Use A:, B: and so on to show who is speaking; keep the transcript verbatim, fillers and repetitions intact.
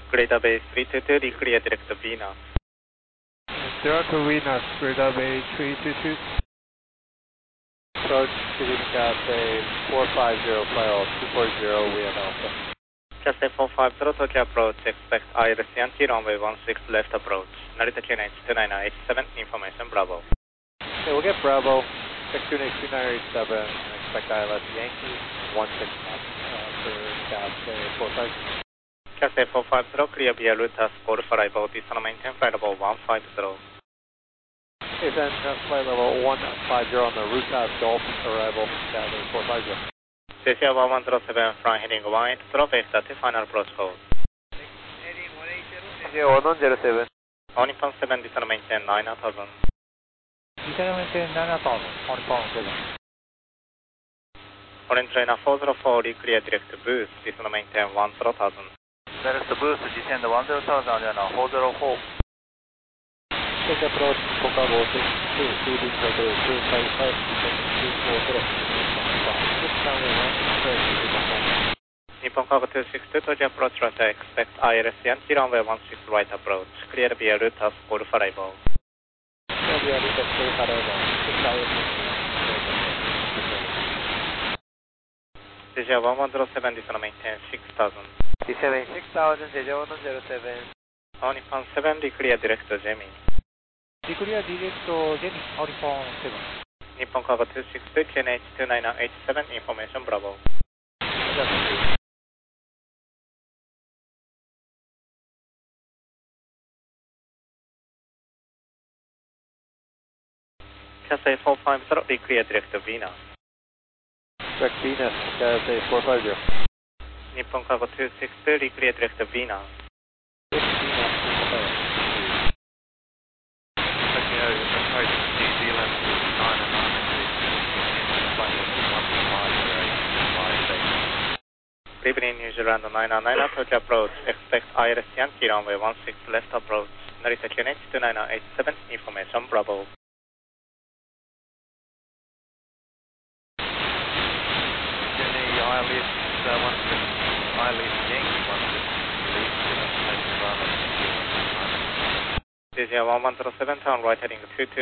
A: Greater Bay three two two, declear direct to Venus.
B: Zero to Venus, Greater Bay three two two. Approach City Cathay four five zero, fire all two four zero, we have Alpha.
A: Cathay four five zero, Tokyo approach, expect I R S Yankee runway one six left approach. Narita Q N H two nine nine eight seven, information Bravo.
B: Okay, we'll get Bravo, expect Q N H two nine nine eight seven, expect I L S Yankee one six left uh, for Cathay four five zero.
A: Cathay four five zero, clear via route as code for arrival, descend maintain flight level one five zero.
B: Okay, then uh, flight level one five zero on the Rutas Gulf, arrival Cathay four five zero.
A: C C R one one zero seven, front heading one eight zero, base thirty, final approach hold.
C: Heading one eight zero.
B: C C R one one zero seven.
A: Onipon seven, descend maintain nine thousand.
C: Descend maintain nine thousand, Onipon seven.
A: Orange Liner four zero four, declear direct to boost, descend maintain one zero thousand.
C: That is the boost, descend one zero thousand, and four zero four. Take approach, Chicago six two, leading to the two five five, two four zero.
A: Nippon Cargo two six two, Tokyo approach Russia, expect I R S Yankee runway one six right approach. Clear via route as code for arrival.
C: Clear via route as code for arrival.
A: C C R one one zero seven, descend maintain six thousand.
C: Descend six thousand, C C R one one zero seven.
A: Onipon seven, declear direct to Gemini.
C: Declear direct to Gemini, Onipon seven.
A: Nippon Cargo two six two, Q N H two nine nine eight seven, information Bravo. Cathay four five zero, declear direct to Venus.
B: Expect Venus, Cathay four five zero.
A: Nippon Cargo two six two, declear direct to Venus. Leaving New Zealand nine nine nine, Tokyo approach, expect I R S Yankee runway one six left approach. Narita Q N H two nine nine eight seven, information Bravo.
C: Jenny, I L S one six, I L S Yankee one six, leave,
A: C C R one one zero seven, turn right heading two two.